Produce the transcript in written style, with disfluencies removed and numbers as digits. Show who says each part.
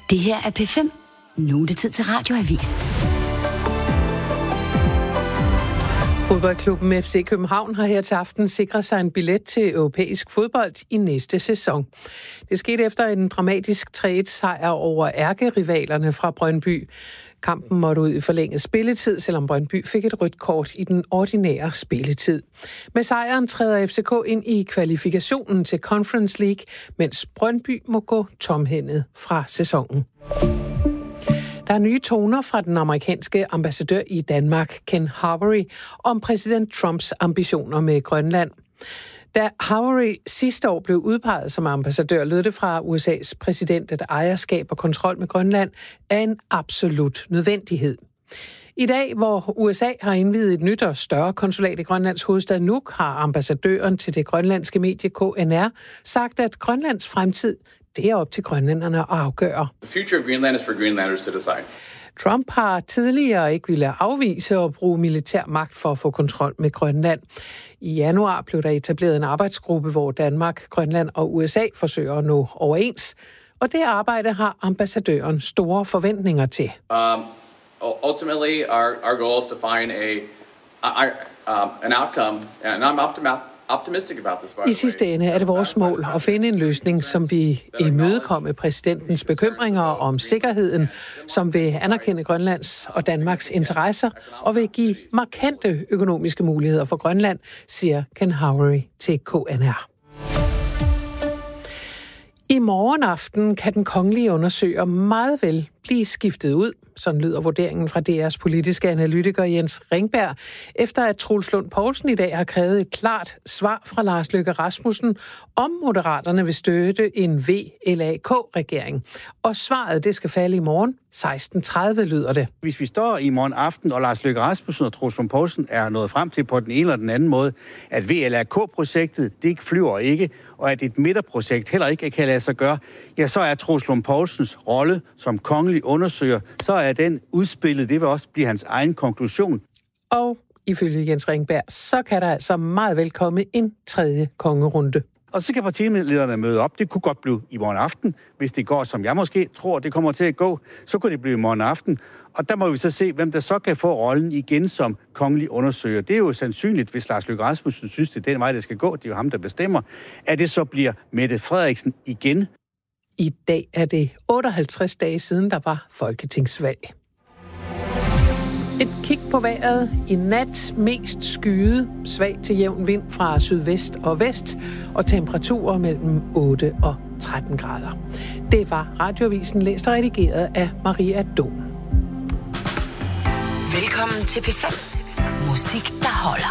Speaker 1: Det her er P5. Nu er det tid til Radioavis.
Speaker 2: Fodboldklubben FC København har her til aften sikret sig en billet til europæisk fodbold i næste sæson. Det skete efter en dramatisk 3-1-sejr over ærkerivalerne fra Brøndby. Kampen måtte ud i forlænget spilletid, selvom Brøndby fik et rødt kort i den ordinære spilletid. Med sejren træder FCK ind i kvalifikationen til Conference League, mens Brøndby må gå tomhændet fra sæsonen. Der er nye toner fra den amerikanske ambassadør i Danmark, Ken Havery, om præsident Trumps ambitioner med Grønland. Da Havery sidste år blev udpeget som ambassadør, lød det fra USA's præsident, at ejerskab og kontrol med Grønland er en absolut nødvendighed. I dag, hvor USA har indviet et nyt og større konsulat i Grønlands hovedstad Nuuk, har ambassadøren til det grønlandske medie KNR sagt, at Grønlands fremtid, det er op til grønlænderne at afgøre.
Speaker 3: The future of Greenland is for Greenlanders to decide.
Speaker 2: Trump har tidligere ikke ville afvise at bruge militær magt for at få kontrol med Grønland. I januar blev der etableret en arbejdsgruppe, hvor Danmark, Grønland og USA forsøger at nå overens. Og det arbejde har ambassadøren store forventninger til.
Speaker 3: Ultimately, our goal is to find an outcome, and I'm optimistic about this.
Speaker 2: I sidste ende er det vores mål at finde en løsning, som vil imødekomme præsidentens bekymringer om sikkerheden, som vil anerkende Grønlands og Danmarks interesser og vil give markante økonomiske muligheder for Grønland, siger Ken Havery til KNR. I morgen aften kan den kongelige undersøger meget vel blive skiftet ud. Sådan lyder vurderingen fra DR's politiske analytiker Jens Ringberg, efter at Troels Lund Poulsen i dag har krævet et klart svar fra Lars Løkke Rasmussen, om Moderaterne vil støtte en VLAK-regering. Og svaret, det skal falde i morgen. 16:30 lyder det.
Speaker 4: Hvis vi står i morgen aften, og Lars Løkke Rasmussen og Troels Lund Poulsen er nået frem til på den ene eller den anden måde, at VLAK-projektet, det ikke flyver ikke, og at et midterprojekt heller ikke kan lade sig gøre, ja, så er Troels Lund Poulsens rolle som kongelig undersøger, så er den udspillet, det vil også blive hans egen konklusion.
Speaker 2: Og ifølge Jens Ringberg, så kan der altså meget vel komme en tredje kongerunde.
Speaker 4: Og så kan partilederne møde op. Det kunne godt blive i morgen aften. Hvis det går, som jeg måske tror, det kommer til at gå, så kunne det blive i morgen aften. Og der må vi så se, hvem der så kan få rollen igen som kongelig undersøger. Det er jo sandsynligt, hvis Lars Løkke Rasmussen synes, det er den vej, det skal gå. Det er jo ham, der bestemmer. At det så bliver Mette Frederiksen igen.
Speaker 2: I dag er det 58 dage siden, der var folketingsvalg. Et kig på vejret. I nat mest skyet, svag til jævn vind fra sydvest og vest, og temperaturer mellem 8 og 13 grader. Det var Radioavisen, læst og redigeret af Maria Dom.
Speaker 1: Velkommen til P5. Musik, der holder.